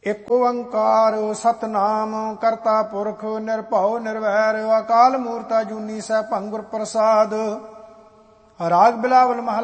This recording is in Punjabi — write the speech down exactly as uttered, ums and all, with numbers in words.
ਇਕ ਓੰਕਾਰ ਸਤਨਾਮ ਕਰਤਾ ਪੁਰਖ ਨਿਰਭਉ ਨਿਰਵੈਰ ਅਕਾਲ ਮੂਰਤਿ ਅਜੂਨੀ ਸੈਭੰ ਗੁਰ ਪ੍ਰਸਾਦ। ਰਾਗ ਬਿਲਾਵਲ ਮਹਲਾ